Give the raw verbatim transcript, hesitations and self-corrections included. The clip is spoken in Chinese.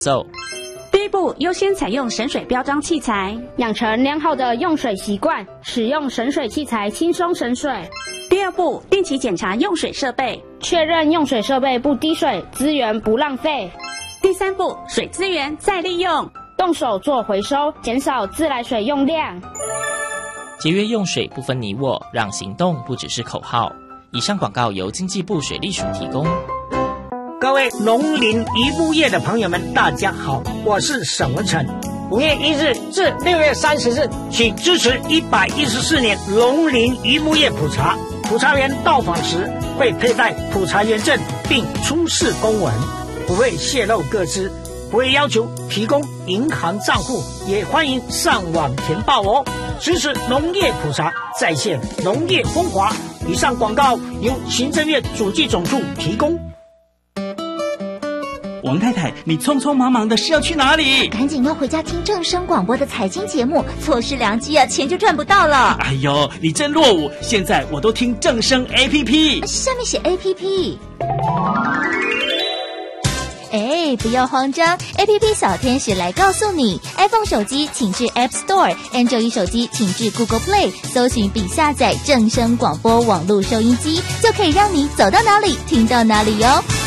奏。 第一步，优先采用省水标章器材， 养成良好的用水习惯，使用省水器材轻松省水。 第二步，定期检查用水设备， 确认用水设备不滴水，资源不浪费。 第三步，水资源再利用， 动手做回收，减少自来水用量。 节约用水不分你我，让行动不只是口号。以上广告由经济部水利署提供。 各位农林渔牧业的朋友们，大家好，我是沈文成。五月一日至六月三十日，请支持一百一十四年农林渔牧业普查。普查员到访时会佩戴普查员证，并出示公文，不会泄露个资，不会要求提供银行账户，也欢迎上网填报哦。支持农业普查，再现农业风华。以上广告由行政院主计总处提供。 王太太，你匆匆忙忙的是要去哪里？ 赶紧要回家听正声广播的财经节目，错失良机啊，钱就赚不到了。 哎呦，你真落伍！现在我都听正声 A P P， 下面写 A P P。哎，不要慌张 ，A P P 小天使来告诉你 ，iPhone 手机请至 App Store，Android 手机请至 Google Play， 搜寻并下载正声广播网络收音机，就可以让你走到哪里听到哪里哟。